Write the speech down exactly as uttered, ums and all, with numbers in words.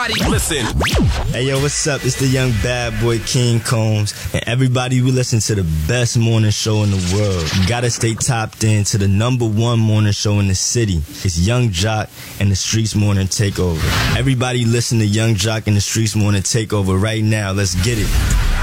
everybody listen. Hey yo, what's up? It's the young bad boy King Combs, and everybody, we listen to the best morning show in the world. You gotta stay tapped in to the number one morning show in the city. It's Young Jock and the Streets Morning Takeover. Everybody listen to Young Jock and the Streets Morning Takeover right now. Let's get it.